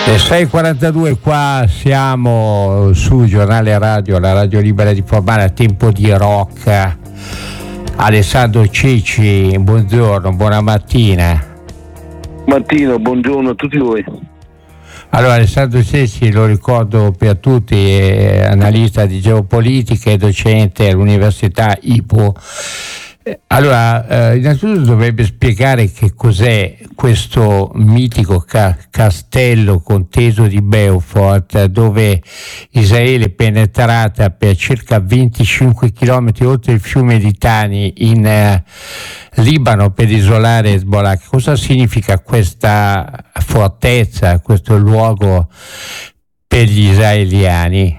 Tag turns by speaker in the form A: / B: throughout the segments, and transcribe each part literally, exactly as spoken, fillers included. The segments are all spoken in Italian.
A: Le sei e quarantadue qua siamo su Giornale Radio, la radio libera di formare a tempo di rock. Alessandro Cecci, buongiorno, buona mattina.
B: Mattino, buongiorno a tutti voi.
A: Allora, Alessandro Cecci, lo ricordo per tutti, è analista di geopolitica e docente all'Università I P U. Allora, eh, innanzitutto dovrebbe spiegare che cos'è questo mitico ca- castello conteso di Beaufort, dove Israele è penetrata per circa venticinque chilometri oltre il fiume Litani in eh, Libano per isolare Hezbollah. Cosa significa questa fortezza, questo luogo per gli israeliani?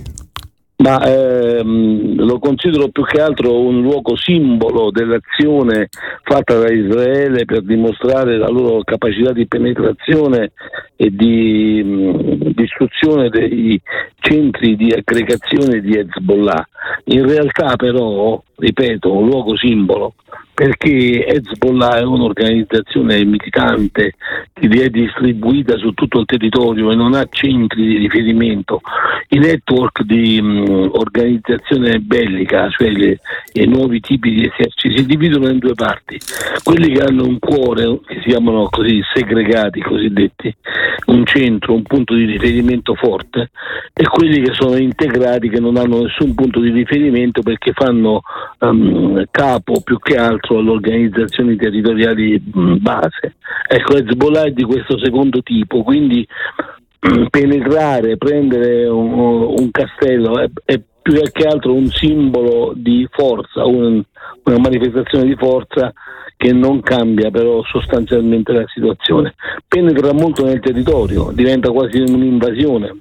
B: Ma ehm, lo considero più che altro un luogo simbolo dell'azione fatta da Israele per dimostrare la loro capacità di penetrazione e di mh, distruzione dei centri di aggregazione di Hezbollah. In realtà però, ripeto, un luogo simbolo, perché Hezbollah è un'organizzazione militante che è distribuita su tutto il territorio e non ha centri di riferimento. I network di mh, organizzazione bellica, cioè le, i nuovi tipi di eserciti, si dividono in due parti: quelli che hanno un cuore, che si chiamano così segregati, cosiddetti, un centro, un punto di riferimento forte, e quelli che sono integrati, che non hanno nessun punto di riferimento perché fanno um, capo più che altro alle organizzazioni territoriali um, base. Ecco, Hezbollah è di questo secondo tipo, quindi penetrare, prendere un, un castello è, è più che altro un simbolo di forza, un, una manifestazione di forza che non cambia però sostanzialmente la situazione. Penetra molto nel territorio, diventa quasi un'invasione,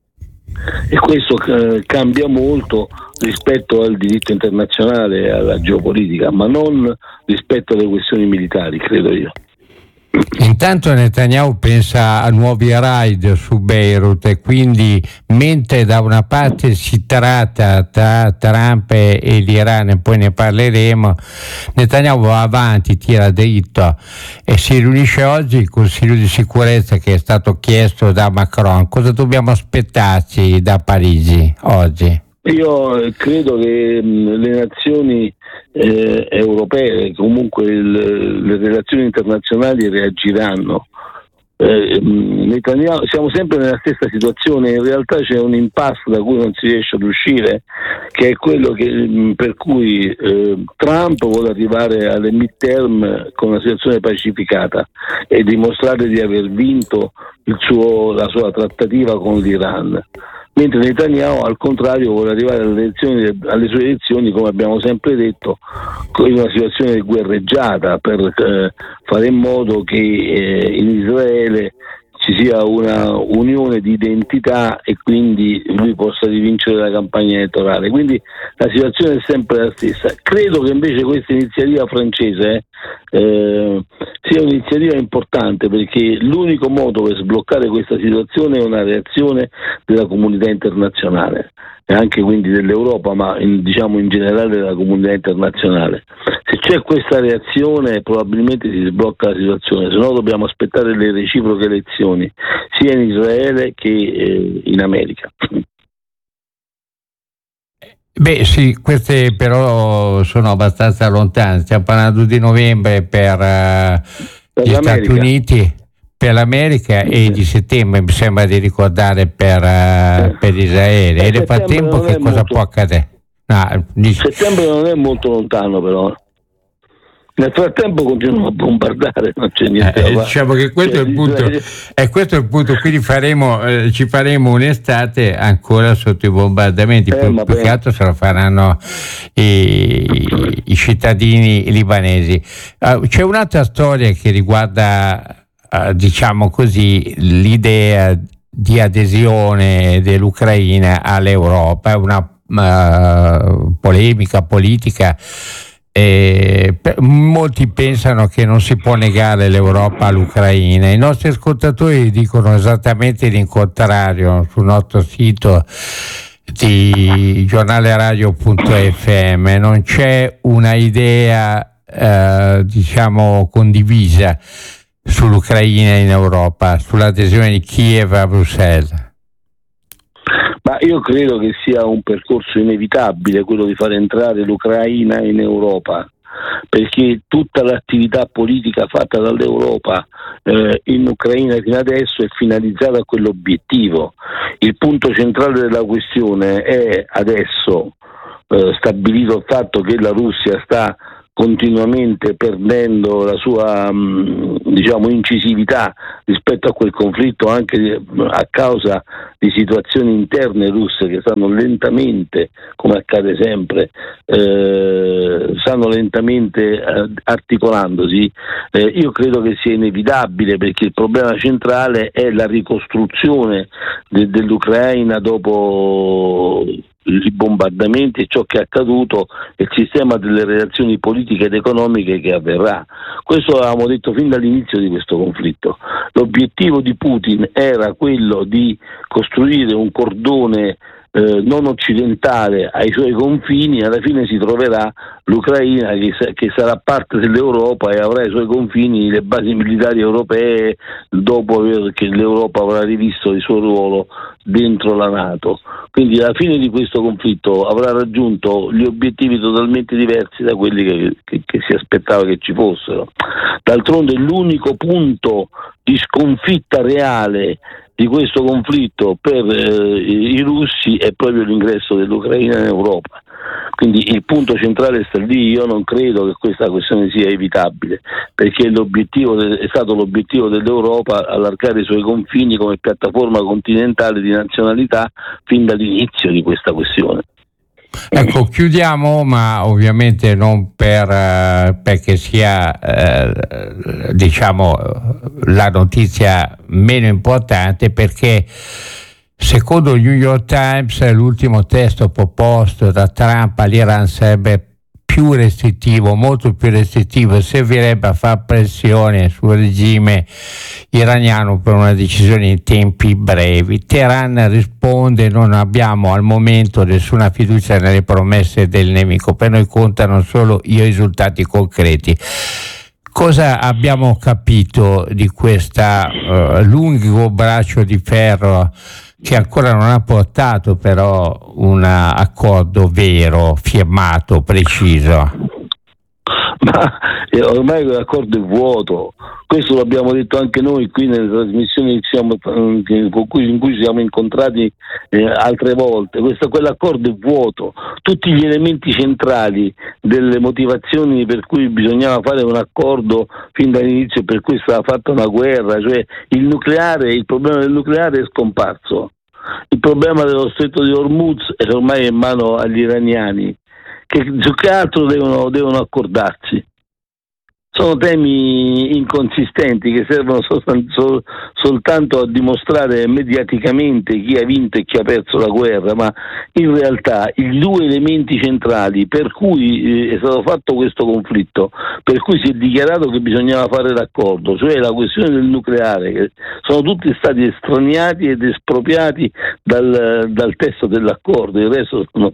B: e questo eh, cambia molto rispetto al diritto internazionale e alla geopolitica, ma non rispetto alle questioni militari, credo io.
A: Intanto Netanyahu pensa a nuovi raid su Beirut, e quindi mentre da una parte si tratta tra Trump e l'Iran, e poi ne parleremo, Netanyahu va avanti, tira dritto e si riunisce oggi il Consiglio di sicurezza che è stato chiesto da Macron. Cosa dobbiamo aspettarci da Parigi oggi?
B: Io credo che mh, le nazioni eh, europee, comunque il, le relazioni internazionali reagiranno. Eh, Netanyahu, siamo sempre nella stessa situazione, in realtà c'è un impasse da cui non si riesce ad uscire, che è quello che, mh, per cui eh, Trump vuole arrivare alle midterm con una situazione pacificata e dimostrare di aver vinto il suo, la sua trattativa con l'Iran, mentre Netanyahu al contrario vuole arrivare alle, elezioni, alle sue elezioni, come abbiamo sempre detto, in una situazione guerreggiata, per eh, fare in modo che eh, in Israele ci sia una unione di identità e quindi lui possa rivincere la campagna elettorale. Quindi la situazione è sempre la stessa. Credo che invece questa iniziativa francese eh, sia un'iniziativa importante, perché l'unico modo per sbloccare questa situazione è una reazione della comunità internazionale e anche quindi dell'Europa, ma in, diciamo in generale della comunità internazionale. Se c'è questa reazione probabilmente si sblocca la situazione, se no dobbiamo aspettare le reciproche elezioni sia in Israele che eh, in America.
A: Beh sì, queste però sono abbastanza lontane, stiamo parlando di novembre per, uh, per gli Stati Uniti, per l'America, e di settembre mi sembra di ricordare per, uh, per Israele. E nel frattempo che cosa
B: molto...
A: può accadere? No, dice...
B: Settembre non è molto lontano però. Nel frattempo continuano a bombardare, non c'è niente.
A: Eh, diciamo che questo cioè, è il punto, è questo è il punto, quindi faremo, eh, ci faremo un'estate ancora sotto i bombardamenti, eh, più, più che altro se lo faranno i, i cittadini libanesi. Uh, c'è un'altra storia che riguarda, uh, diciamo così, l'idea di adesione dell'Ucraina all'Europa, è una uh, polemica politica. Eh, molti pensano che non si può negare l'Europa all'Ucraina. I nostri ascoltatori dicono esattamente il contrario sul nostro sito di giornale radio punto effe emme. Non c'è una idea eh, diciamo condivisa sull'Ucraina in Europa, sull'adesione di Kiev a Bruxelles?
B: Ma io credo che sia un percorso inevitabile quello di far entrare l'Ucraina in Europa, perché tutta l'attività politica fatta dall'Europa eh, in Ucraina fino adesso è finalizzata a quell'obiettivo. Il punto centrale della questione è adesso eh, stabilito il fatto che la Russia sta continuamente perdendo la sua mh, diciamo incisività rispetto a quel conflitto, anche a causa di situazioni interne russe che stanno lentamente, come accade sempre, eh, stanno lentamente eh, articolandosi. Eh, io credo che sia inevitabile, perché il problema centrale è la ricostruzione de- dell'Ucraina dopo i bombardamenti e ciò che è accaduto e il sistema delle relazioni politiche ed economiche che avverrà. Questo avevamo detto fin dall'inizio di questo conflitto. L'obiettivo di Putin era quello di costruire un cordone eh, non occidentale ai suoi confini, e alla fine si troverà l'Ucraina che, che sarà parte dell'Europa e avrà ai suoi confini le basi militari europee dopo che l'Europa avrà rivisto il suo ruolo dentro la NATO. Quindi alla fine di questo conflitto avrà raggiunto gli obiettivi totalmente diversi da quelli che, che, che si aspettava che ci fossero. D'altronde l'unico punto di sconfitta reale di questo conflitto per eh, i russi è proprio l'ingresso dell'Ucraina in Europa. Quindi il punto centrale sta lì. Io non credo che questa questione sia evitabile, perché l'obiettivo de- è stato l'obiettivo dell'Europa allargare i suoi confini come piattaforma continentale di nazionalità fin dall'inizio di questa questione.
A: Ecco, chiudiamo, ma ovviamente non per eh, perché sia eh, diciamo la notizia meno importante, perché secondo il New York Times l'ultimo testo proposto da Trump all'Iran sarebbe più restrittivo, molto più restrittivo, e servirebbe a far pressione sul regime iraniano per una decisione in tempi brevi. Teheran risponde: non abbiamo al momento nessuna fiducia nelle promesse del nemico, per noi contano solo i risultati concreti. Cosa abbiamo capito di questo uh, lungo braccio di ferro che ancora non ha portato però un accordo vero, firmato, preciso?
B: Ma eh, ormai l'accordo è vuoto. Questo l'abbiamo detto anche noi qui nelle trasmissioni che siamo, che, con cui, in cui ci siamo incontrati eh, altre volte. Questo, quell'accordo è vuoto. Tutti gli elementi centrali delle motivazioni per cui bisognava fare un accordo fin dall'inizio, per cui stava fatta una guerra, cioè il nucleare, il problema del nucleare è scomparso. Il problema dello stretto di Hormuz è ormai in mano agli iraniani, che su che altro devono, devono accordarsi. Sono temi inconsistenti che servono soltan- sol- soltanto a dimostrare mediaticamente chi ha vinto e chi ha perso la guerra, ma in realtà i due elementi centrali per cui eh, è stato fatto questo conflitto, per cui si è dichiarato che bisognava fare l'accordo, cioè la questione del nucleare, che sono tutti stati estraniati ed espropriati dal, dal testo dell'accordo. Il resto sono,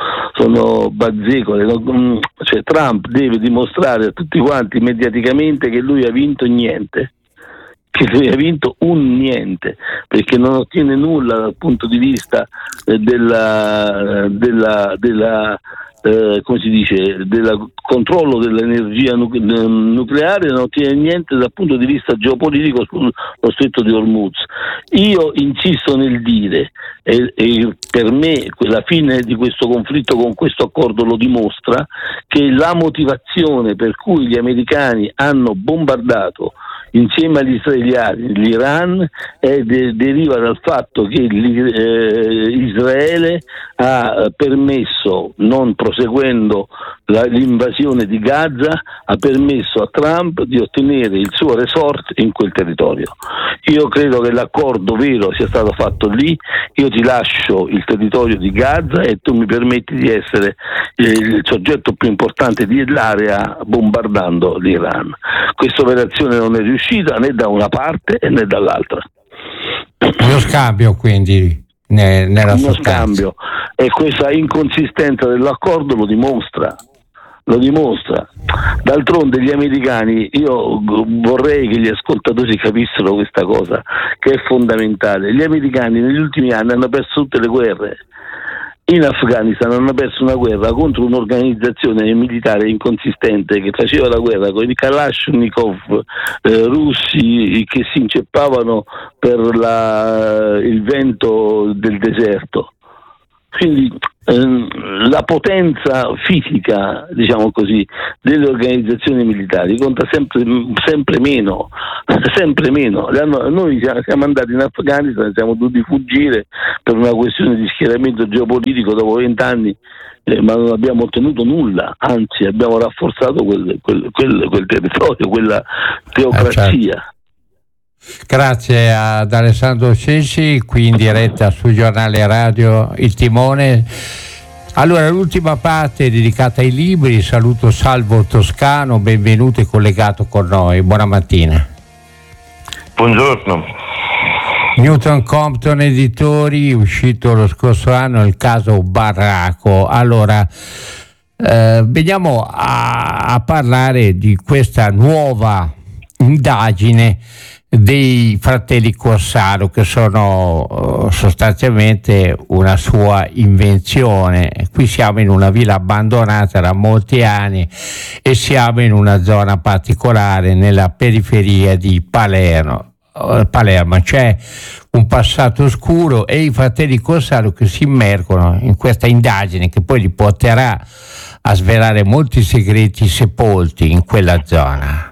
B: sono bazzecole. Cioè Trump deve dimostrare a tutti quanti mediaticamente che lui ha vinto niente, che lui ha vinto un niente, perché non ottiene nulla dal punto di vista eh, della, della, della eh, come si dice, del controllo dell'energia nu- nucleare, non ottiene niente dal punto di vista geopolitico sullo stretto di Hormuz. Io insisto nel dire, e, e per me la fine di questo conflitto con questo accordo lo dimostra, che la motivazione per cui gli americani hanno bombardato insieme agli israeliani l'Iran è de- deriva dal fatto che eh, Israele ha permesso, non proseguendo la, l'invasione di Gaza, ha permesso a Trump di ottenere il suo resort in quel territorio. Io credo che l'accordo vero sia stato fatto lì. Io ti lascio il territorio di Gaza e tu mi permetti di essere eh, il soggetto più importante dell'area bombardando l'Iran. Questa operazione non è riuscita né da una parte né dall'altra.
A: Uno scambio, quindi, ne, nella
B: Uno
A: sostanza.
B: scambio, e questa inconsistenza dell'accordo lo dimostra. lo dimostra. D'altronde gli americani, io vorrei che gli ascoltatori capissero questa cosa che è fondamentale. Gli americani negli ultimi anni hanno perso tutte le guerre. In Afghanistan hanno perso una guerra contro un'organizzazione militare inconsistente che faceva la guerra con i Kalashnikov eh, russi che si inceppavano per la, il vento del deserto. Quindi ehm, la potenza fisica, diciamo così, delle organizzazioni militari conta sempre, sempre meno, sempre meno. Noi siamo andati in Afghanistan, siamo dovuti fuggire per una questione di schieramento geopolitico dopo vent'anni, eh, ma non abbiamo ottenuto nulla, anzi abbiamo rafforzato quel, quel, quel, quel territorio, quella teocrazia.
A: Eh, certo. Grazie ad Alessandro Ceci, qui in diretta sul giornale radio Il Timone. Allora, l'ultima parte è dedicata ai libri. Saluto Salvo Toscano, benvenuto e collegato con noi. Buona mattina.
C: Buongiorno.
A: Newton Compton Editori, uscito lo scorso anno il caso Barraco. Allora, eh, veniamo a, a parlare di questa nuova indagine dei fratelli Corsaro, che sono uh, sostanzialmente una sua invenzione. Qui siamo in una villa abbandonata da molti anni e siamo in una zona particolare nella periferia di Palermo. Uh, Palermo c'è un passato oscuro e i fratelli Corsaro che si immergono in questa indagine che poi li porterà a svelare molti segreti sepolti in quella zona.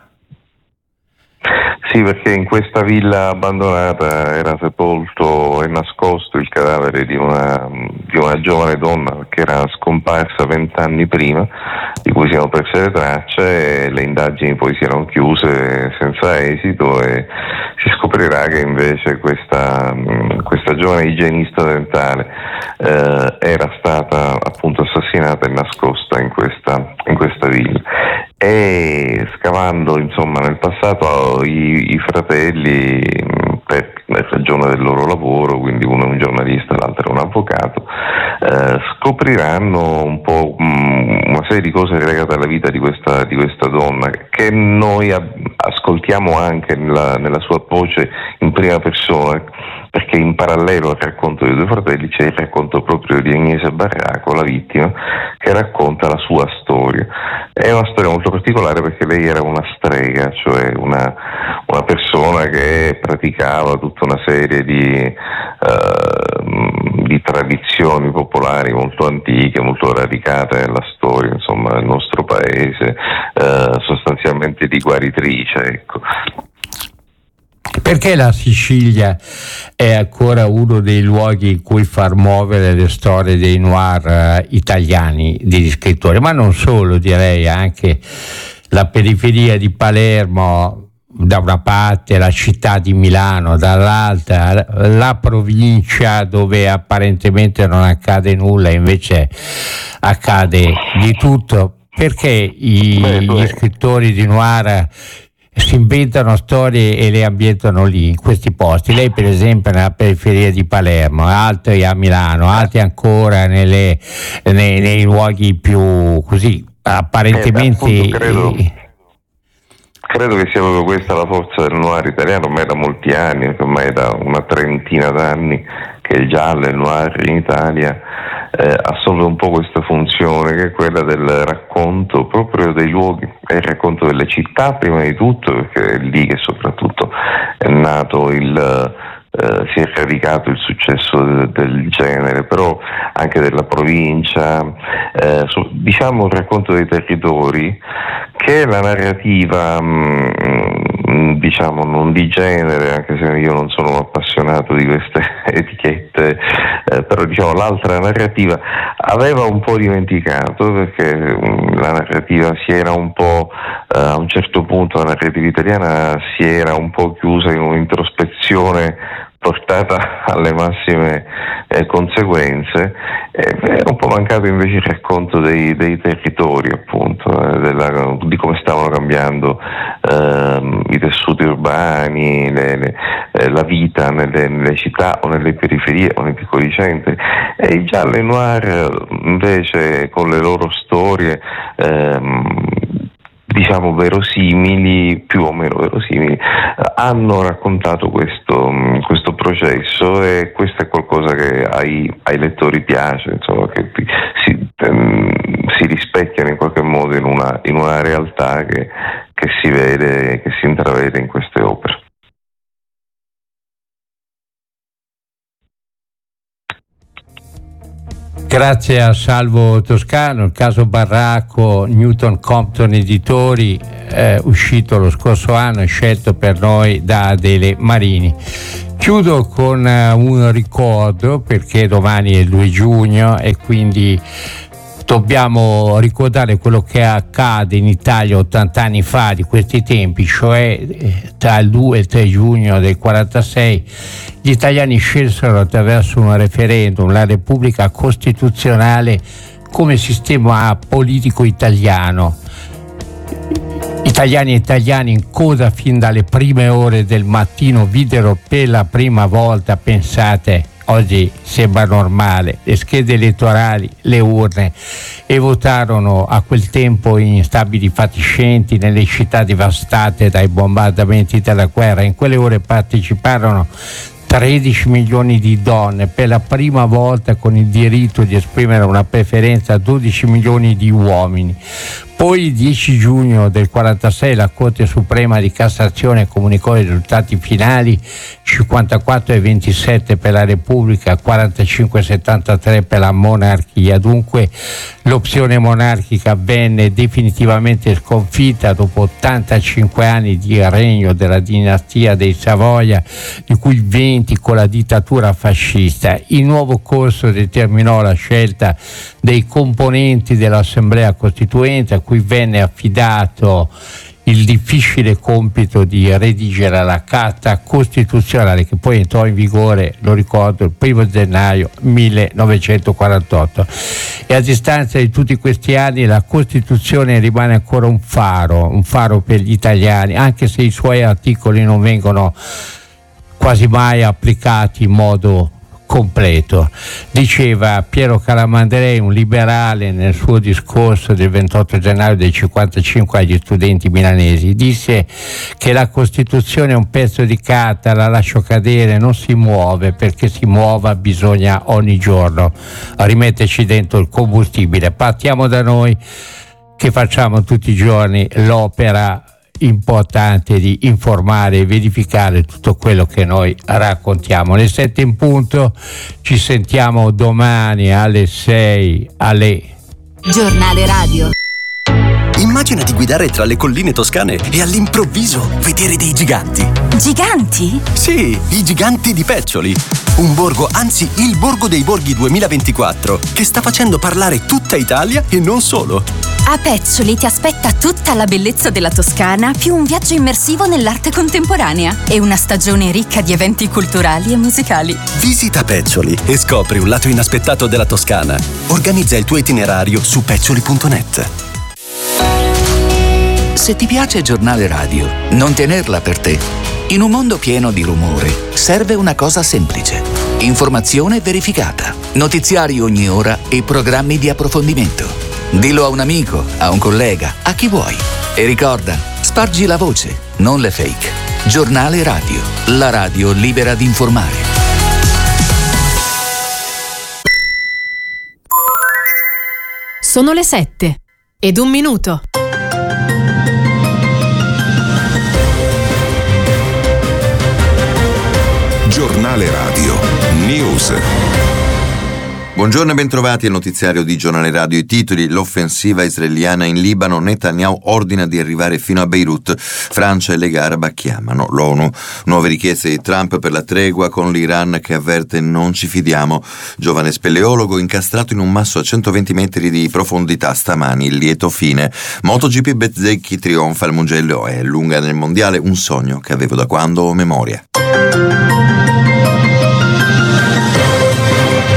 C: Sì, perché in questa villa abbandonata era sepolto e nascosto il cadavere di una, di una giovane donna che era scomparsa vent'anni prima, di cui si erano perse le tracce, e le indagini poi si erano chiuse senza esito e si scoprirà che invece questa, questa giovane igienista dentale eh, era stata appunto assassinata e nascosta in questa, in questa villa. E scavando insomma nel passato i, i fratelli, per ragione del loro lavoro, quindi uno è un giornalista, l'altro è un avvocato, eh, scopriranno un po' mh, una serie di cose legate alla vita di questa, di questa donna, che noi ab- ascoltiamo anche nella, nella sua voce in prima persona, perché in parallelo al racconto dei due fratelli c'è il racconto proprio di Agnese Barraco, la vittima, che racconta la sua storia. È una storia molto particolare perché lei era una strega, cioè una, una persona che praticava tutta una serie di, uh, di tradizioni popolari molto antiche, molto radicate nella storia, insomma, del nostro paese, uh, sostanzialmente di guaritrice, ecco.
A: Perché la Sicilia è ancora uno dei luoghi in cui far muovere le storie dei noir eh, italiani, degli scrittori, ma non solo, direi anche la periferia di Palermo da una parte, la città di Milano dall'altra, la provincia dove apparentemente non accade nulla, invece accade di tutto. Perché i, gli scrittori di noir si inventano storie e le ambientano lì, in questi posti? Lei per esempio nella periferia di Palermo, altri a Milano, altri ancora nelle, nei, nei luoghi più così apparentemente
C: eh, beh, credo, credo che sia proprio questa la forza del noir italiano, ormai da molti anni, ormai da una trentina d'anni che il giallo e il noir in Italia eh, assolve un po' questa funzione, che è quella del racconto proprio dei luoghi, è il racconto delle città prima di tutto, perché è lì che soprattutto è nato il Uh, si è radicato il successo de- del genere, però anche della provincia, uh, su, diciamo il racconto dei territori, che è la narrativa mh, diciamo non di genere, anche se io non sono un appassionato di queste etichette, uh, però diciamo l'altra narrativa aveva un po' dimenticato, perché mh, la narrativa si era un po' uh, a un certo punto la narrativa italiana si era un po' chiusa in un'introspezione portata alle massime eh, conseguenze. Eh, è un po' mancato invece il racconto dei, dei territori, appunto, eh, della, di come stavano cambiando ehm, i tessuti urbani, le, le, eh, la vita nelle, nelle città o nelle periferie o nei piccoli centri. E i gialli noir invece, con le loro storie ehm, diciamo verosimili, più o meno verosimili, hanno raccontato questo, questo processo, e questo è qualcosa che ai, ai lettori piace, insomma, che si, si rispecchiano in qualche modo in una, in una realtà che, che si vede, che si intravede in queste opere.
A: Grazie a Salvo Toscano. Il caso Barracco, Newton Compton Editori, eh, uscito lo scorso anno, scelto per noi da Adele Marini. Chiudo con uh, un ricordo, perché domani è il due giugno e quindi dobbiamo ricordare quello che accade in Italia ottanta anni fa di questi tempi, cioè tra il due e il tre giugno del quarantasei gli italiani scelsero attraverso un referendum la Repubblica Costituzionale come sistema politico italiano. Italiani e italiani in coda fin dalle prime ore del mattino videro per la prima volta, pensate, oggi sembra normale, le schede elettorali, le urne, e votarono a quel tempo in stabili fatiscenti nelle città devastate dai bombardamenti della guerra. In quelle ore parteciparono tredici milioni di donne, per la prima volta con il diritto di esprimere una preferenza dodici milioni di uomini. Poi il dieci giugno del quarantasei la Corte Suprema di Cassazione comunicò i risultati finali: cinquantaquattro a ventisette per la Repubblica, quarantacinque a settantatré per la monarchia. Dunque l'opzione monarchica venne definitivamente sconfitta dopo ottantacinque anni di regno della dinastia dei Savoia, di cui venti con la dittatura fascista. Il nuovo corso determinò la scelta dei componenti dell'Assemblea Costituente, a cui venne affidato il difficile compito di redigere la Carta Costituzionale, che poi entrò in vigore, lo ricordo, il primo gennaio millenovecentoquarantotto. E a distanza di tutti questi anni la Costituzione rimane ancora un faro, un faro per gli italiani, anche se i suoi articoli non vengono quasi mai applicati in modo completo. Diceva Piero Calamandrei, un liberale, nel suo discorso del ventotto gennaio del cinquantacinque agli studenti milanesi. Disse che la Costituzione è un pezzo di carta, la lascio cadere, non si muove, perché si muova bisogna ogni giorno rimetterci dentro il combustibile. Partiamo da noi, che facciamo tutti i giorni l'opera importante di informare e verificare tutto quello che noi raccontiamo. Le sette in punto, ci sentiamo domani alle sei alle
D: Giornale Radio.
E: Immagina di guidare tra le colline toscane e all'improvviso vedere dei giganti.
D: Giganti?
E: Sì, i giganti di Peccioli. Un borgo, anzi il Borgo dei Borghi duemilaventiquattro, che sta facendo parlare tutta Italia e non solo.
D: A Peccioli ti aspetta tutta la bellezza della Toscana, più un viaggio immersivo nell'arte contemporanea e una stagione ricca di eventi culturali e musicali.
E: Visita Peccioli e scopri un lato inaspettato della Toscana. Organizza il tuo itinerario su peccioli punto net.
F: Se ti piace Giornale Radio, non tenerla per te. In un mondo pieno di rumore, serve una cosa semplice: informazione verificata, notiziari ogni ora e programmi di approfondimento. Dillo a un amico, a un collega, a chi vuoi. E ricorda, spargi la voce, non le fake. Giornale Radio, la radio libera di informare.
G: Sono le sette ed un minuto.
H: Giornale Radio News. Buongiorno e bentrovati al notiziario di Giornale Radio. I titoli: l'offensiva israeliana in Libano, Netanyahu ordina di arrivare fino a Beirut, Francia e Lega Araba chiamano l'ONU, nuove richieste di Trump per la tregua con l'Iran che avverte non ci fidiamo, giovane speleologo incastrato in un masso a centoventi metri di profondità stamani, il lieto fine, MotoGP Bezzecchi trionfa al Mugello e lunga nel mondiale, un sogno che avevo da quando ho memoria.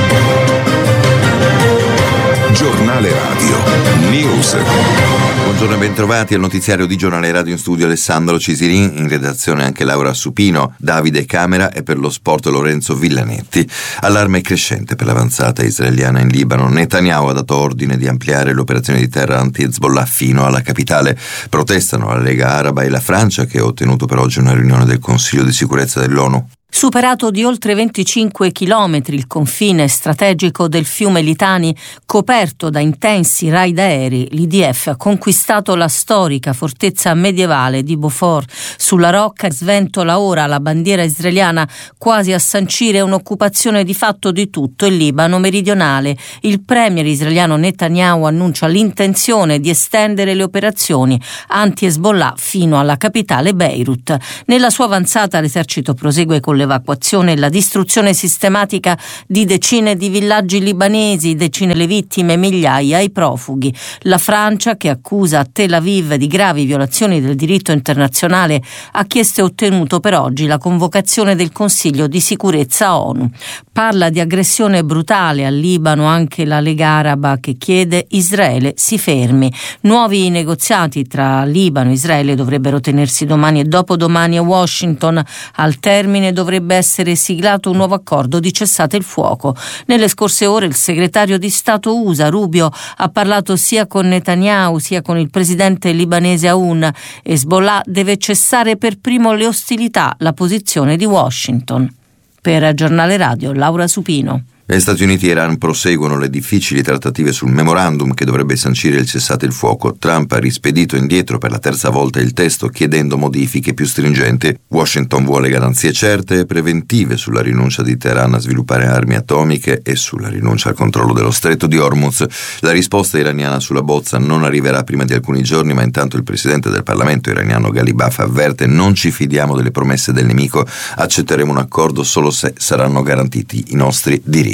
I: Giornale Radio News.
H: Buongiorno e bentrovati al notiziario di Giornale Radio, in studio Alessandro Cisirin, in redazione anche Laura Supino, Davide Camera e per lo sport Lorenzo Villanetti. Allarme crescente per l'avanzata israeliana in Libano. Netanyahu ha dato ordine di ampliare l'operazione di terra anti-Hezbollah fino alla capitale. Protestano la Lega Araba e la Francia, che ha ottenuto per oggi una riunione del Consiglio di sicurezza dell'ONU.
J: Superato di oltre venticinque chilometri il confine strategico del fiume Litani, coperto da intensi raid aerei, l'I D F ha conquistato la storica fortezza medievale di Beaufort. Sulla rocca sventola ora la bandiera israeliana, quasi a sancire un'occupazione di fatto di tutto il Libano meridionale. Il premier israeliano Netanyahu annuncia l'intenzione di estendere le operazioni anti-Hezbollah fino alla capitale Beirut. Nella sua avanzata l'esercito prosegue con le l'evacuazione e la distruzione sistematica di decine di villaggi libanesi, decine le vittime, migliaia i profughi. La Francia, che accusa Tel Aviv di gravi violazioni del diritto internazionale, ha chiesto e ottenuto per oggi la convocazione del Consiglio di sicurezza ONU. Parla di aggressione brutale al Libano anche la Lega Araba, che chiede Israele si fermi. Nuovi negoziati tra Libano e Israele dovrebbero tenersi domani e dopodomani a Washington. Al termine dovrebbe dovrebbe essere siglato un nuovo accordo di cessate il fuoco. Nelle scorse ore il segretario di Stato U S A, Rubio, ha parlato sia con Netanyahu sia con il presidente libanese Aoun. Hezbollah deve cessare per primo le ostilità, la posizione di Washington. Per Giornale Radio, Laura Supino.
H: Gli Stati Uniti e Iran proseguono le difficili trattative sul memorandum che dovrebbe sancire il cessate il fuoco. Trump ha rispedito indietro per la terza volta il testo chiedendo modifiche più stringenti. Washington vuole garanzie certe e preventive sulla rinuncia di Teheran a sviluppare armi atomiche e sulla rinuncia al controllo dello stretto di Hormuz. La risposta iraniana sulla bozza non arriverà prima di alcuni giorni, ma intanto il presidente del Parlamento iraniano Ghalibaf avverte: non ci fidiamo delle promesse del nemico, accetteremo un accordo solo se saranno garantiti i nostri diritti.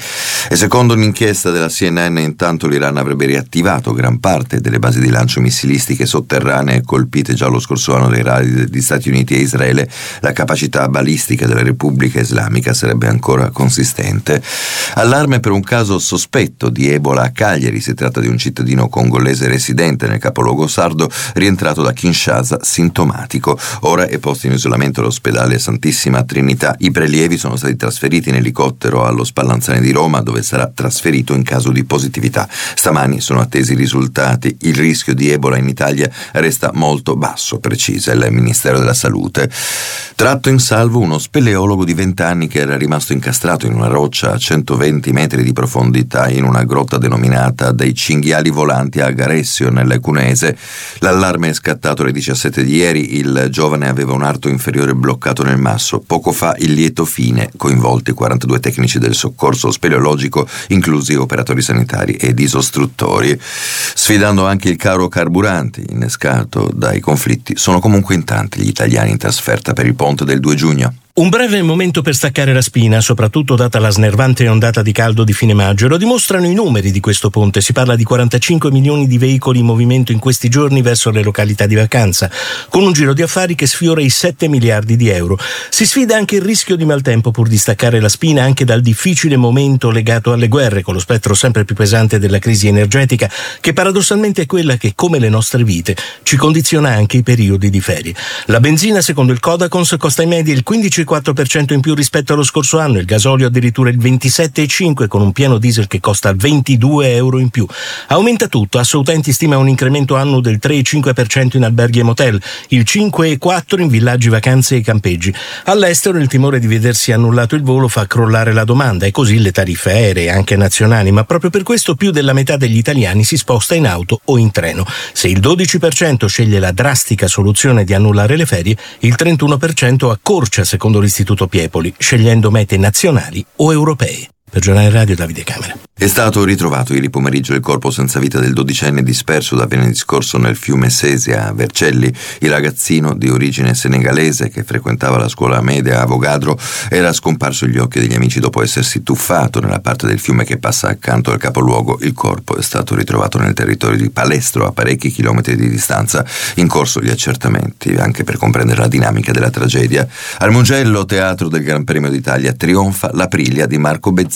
H: E secondo un'inchiesta della C N N, intanto l'Iran avrebbe riattivato gran parte delle basi di lancio missilistiche sotterranee colpite già lo scorso anno dai raid di Stati Uniti e Israele. La capacità balistica della Repubblica Islamica sarebbe ancora consistente. Allarme per un caso sospetto di Ebola a Cagliari. Si tratta di un cittadino congolese residente nel capoluogo sardo, rientrato da Kinshasa sintomatico. Ora è posto in isolamento all'ospedale Santissima Trinità. I prelievi sono stati trasferiti in elicottero allo Spallanzani di Roma, dove sarà trasferito in caso di positività. Stamani sono attesi i risultati. Il rischio di Ebola in Italia resta molto basso, precisa il Ministero della Salute. Tratto in salvo uno speleologo di venti anni che era rimasto incastrato in una roccia a centoventi metri di profondità in una grotta denominata dei Cinghiali Volanti a Garessio, nel Cuneese. L'allarme è scattato alle diciassette di ieri. Il giovane aveva un arto inferiore bloccato nel masso. Poco fa il lieto fine, coinvolti quarantadue tecnici del soccorso speleologico, inclusi operatori sanitari e disostruttori. Sfidando anche il caro carburanti innescato dai conflitti, sono comunque in tanti gli italiani in trasferta per il ponte del due giugno.
K: Un breve momento per staccare la spina, soprattutto data la snervante ondata di caldo di fine maggio. Lo dimostrano i numeri di questo ponte. Si parla di quarantacinque milioni di veicoli in movimento in questi giorni verso le località di vacanza, con un giro di affari che sfiora i sette miliardi di euro. Si sfida anche il rischio di maltempo pur di staccare la spina anche dal difficile momento legato alle guerre, con lo spettro sempre più pesante della crisi energetica, che paradossalmente è quella che, come le nostre vite, ci condiziona anche i periodi di ferie. La benzina, secondo il Codacons, costa in media il quindici virgola quattro per cento in più rispetto allo scorso anno, il gasolio addirittura il ventisette virgola cinque per cento, con un pieno diesel che costa ventidue euro in più. Aumenta tutto. Assoutenti stima un incremento annuo del tre virgola cinque per cento in alberghi e motel, il cinque virgola quattro per cento in villaggi vacanze e campeggi. All'estero il timore di vedersi annullato il volo fa crollare la domanda e così le tariffe aeree, anche nazionali, ma proprio per questo più della metà degli italiani si sposta in auto o in treno. Se il dodici per cento sceglie la drastica soluzione di annullare le ferie, il trentuno per cento accorcia, secondo l'Istituto Piepoli, scegliendo mete nazionali o europee. Per Giornale Radio, Davide Camera.
H: È stato ritrovato ieri pomeriggio il corpo senza vita del dodicenne disperso da venerdì scorso nel fiume Sesia a Vercelli. Il ragazzino di origine senegalese che frequentava la scuola media a Avogadro era scomparso agli occhi degli amici dopo essersi tuffato nella parte del fiume che passa accanto al capoluogo. Il corpo è stato ritrovato nel territorio di Palestro, a parecchi chilometri di distanza. In corso gli accertamenti anche per comprendere la dinamica della tragedia. Al Mugello, teatro del Gran Premio d'Italia, trionfa l'Aprilia di Marco Bezzecchi.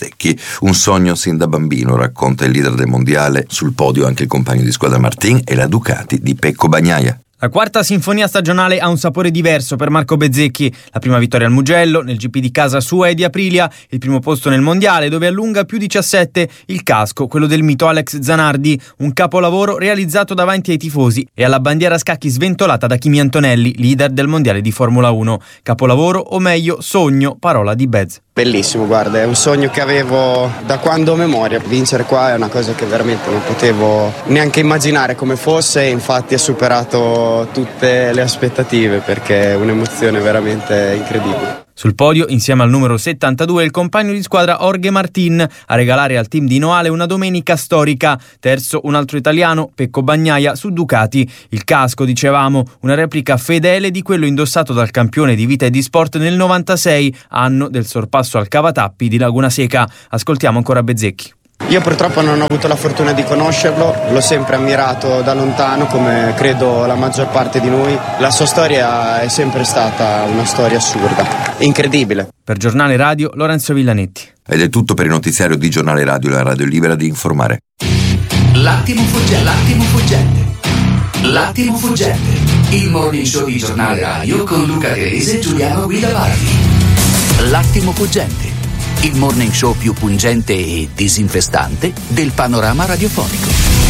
H: Bezzecchi. Un sogno sin da bambino, racconta il leader del mondiale, sul podio anche il compagno di squadra Martin e la Ducati di Pecco Bagnaia.
L: La quarta sinfonia stagionale ha un sapore diverso per Marco Bezzecchi. La prima vittoria al Mugello, nel G P di casa sua e di Aprilia, il primo posto nel mondiale dove allunga più diciassette, il casco, quello del mito Alex Zanardi, un capolavoro realizzato davanti ai tifosi e alla bandiera a scacchi sventolata da Kimi Antonelli, leader del mondiale di Formula uno. Capolavoro o meglio sogno, parola di Bez.
M: Bellissimo, guarda, è un sogno che avevo da quando ho memoria. Vincere qua è una cosa che veramente non potevo neanche immaginare come fosse, infatti ha superato tutte le aspettative perché è un'emozione veramente incredibile.
L: Sul podio, insieme al numero settantadue, il compagno di squadra Jorge Martin, a regalare al team di Noale una domenica storica. Terzo, un altro italiano, Pecco Bagnaia, su Ducati. Il casco, dicevamo, una replica fedele di quello indossato dal campione di vita e di sport nel novantasei, anno del sorpasso al cavatappi di Laguna Seca. Ascoltiamo ancora Bezzecchi.
M: Io purtroppo non ho avuto la fortuna di conoscerlo, l'ho sempre ammirato da lontano come credo la maggior parte di noi. La sua storia è sempre stata una storia assurda, incredibile.
L: Per Giornale Radio, Lorenzo Villanetti.
H: Ed è tutto per il notiziario di Giornale Radio, la radio libera di informare.
F: L'attimo fuggente, l'attimo fuggente, l'attimo fuggente, il morning show di Giornale Radio con Luca Grese e Giuliano Guidavardi. L'attimo fuggente, il morning show più pungente e disinfestante del panorama radiofonico.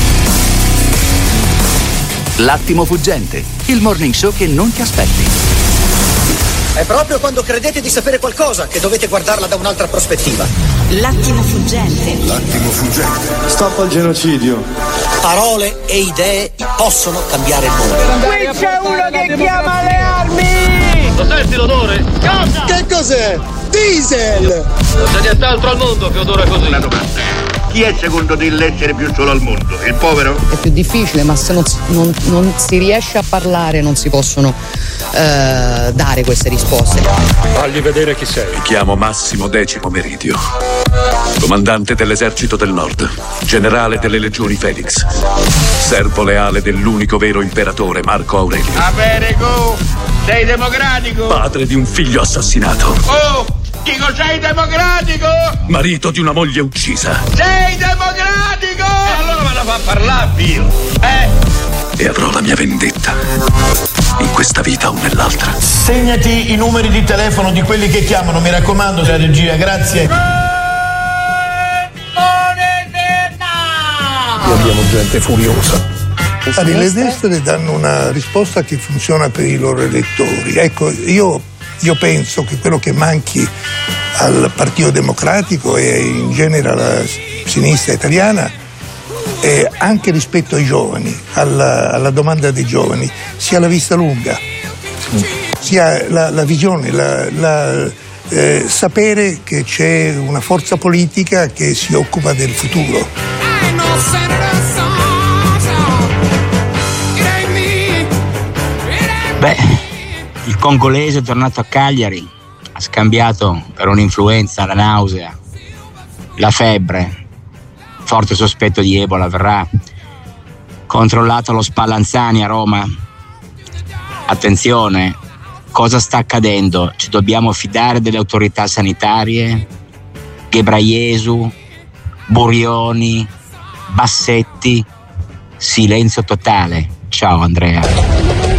F: L'attimo fuggente, il morning show che non ti aspetti.
N: È proprio quando credete di sapere qualcosa che dovete guardarla da un'altra prospettiva.
O: L'attimo fuggente.
I: L'attimo fuggente.
P: Stop al genocidio.
N: Parole e idee possono cambiare il mondo.
Q: Qui c'è uno che chiama le armi!
R: Lo senti l'odore?
Q: Cosa?
N: Che cos'è? Diesel!
R: Non c'è nient'altro al mondo che odora così.
S: Una domanda. Chi è secondo te l'essere più solo al mondo? Il povero?
T: È più difficile, ma se non, non, non si riesce a parlare non si possono eh, dare queste risposte.
U: Fagli vedere chi sei.
V: Mi chiamo Massimo Decimo Meridio, comandante dell'esercito del Nord, generale delle legioni Felix, servo leale dell'unico vero imperatore Marco Aurelio.
S: Americo, sei democratico?
V: Padre di un figlio assassinato.
S: Oh! Dico, sei democratico?
V: Marito di una moglie uccisa.
S: Sei democratico? E allora me la fa parlare, Dio. Eh?
V: E avrò la mia vendetta. In questa vita o nell'altra.
P: Segnati i numeri di telefono di quelli che chiamano, mi raccomando, la regia, grazie.
W: Qui abbiamo gente furiosa.
X: Le destre danno una risposta che funziona per i loro elettori. Ecco, io Io penso che quello che manchi al Partito Democratico e in genere alla sinistra italiana, è anche rispetto ai giovani, alla, alla domanda dei giovani, sia la vista lunga, sia la, la visione, la, la, eh, sapere che c'è una forza politica che si occupa del futuro.
Y: Beh, il congolese è tornato a Cagliari, ha scambiato per un'influenza la nausea, la febbre, forte sospetto di Ebola, verrà controllato allo Spallanzani a Roma. Attenzione, cosa sta accadendo? Ci dobbiamo fidare delle autorità sanitarie? Ghebraiesu, Burioni, Bassetti, silenzio totale. Ciao Andrea.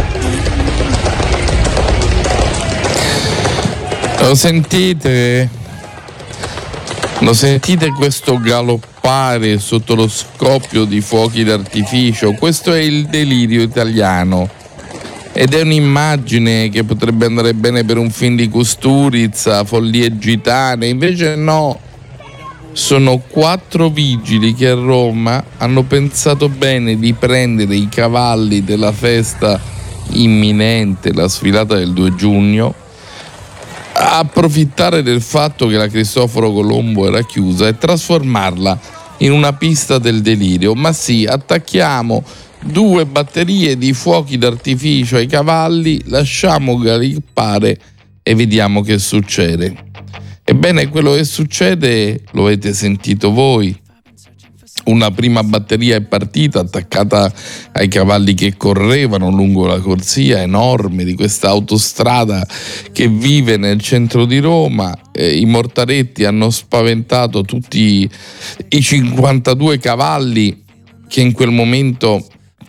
Z: Lo sentite? Lo sentite questo galoppare sotto lo scoppio di fuochi d'artificio? Questo è il delirio italiano ed è un'immagine che potrebbe andare bene per un film di Kusturica, follie gitane, invece no, sono quattro vigili che a Roma hanno pensato bene di prendere i cavalli della festa imminente, la sfilata del due giugno, approfittare del fatto che la Cristoforo Colombo era chiusa e trasformarla in una pista del delirio. Ma sì, attacchiamo due batterie di fuochi d'artificio ai cavalli, lasciamo galoppare e vediamo che succede. Ebbene, quello che succede lo avete sentito voi. Una prima batteria è partita attaccata ai cavalli che correvano lungo la corsia enorme di questa autostrada che vive nel centro di Roma. Eh, I mortaretti hanno spaventato tutti i cinquantadue cavalli che in quel momento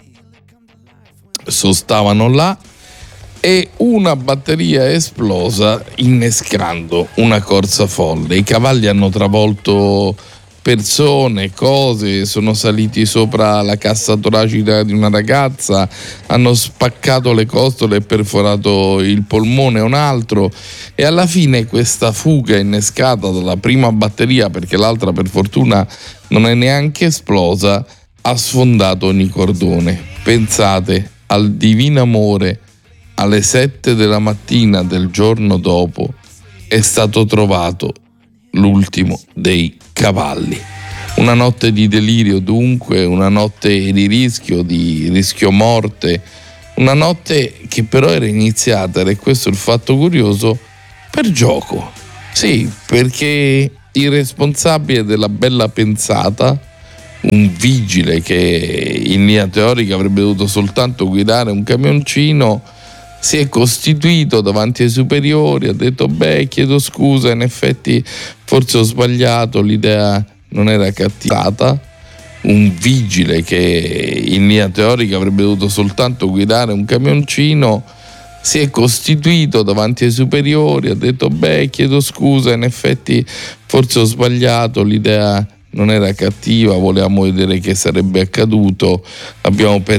Z: sostavano là, e una batteria è esplosa innescando una corsa folle. I cavalli hanno travolto persone, cose, sono saliti sopra la cassa toracica di una ragazza, hanno spaccato le costole e perforato il polmone a un altro, e alla fine questa fuga innescata dalla prima batteria, perché l'altra per fortuna non è neanche esplosa, ha sfondato ogni cordone. Pensate al divino amore. Alle sette della mattina del giorno dopo è stato trovato l'ultimo dei cavalli. Una notte di delirio dunque, una notte di rischio, di rischio morte, una notte che però era iniziata, ed è questo il fatto curioso, per gioco. Sì, perché il responsabile della bella pensata, un vigile che in linea teorica avrebbe dovuto soltanto guidare un camioncino, si è costituito davanti ai superiori, ha detto beh, chiedo scusa, in effetti forse ho sbagliato, l'idea non era cattivata. Un vigile che in linea teorica avrebbe dovuto soltanto guidare un camioncino si è costituito davanti ai superiori, ha detto beh, chiedo scusa, in effetti forse ho sbagliato, l'idea non era cattiva, volevamo vedere che sarebbe accaduto, abbiamo perso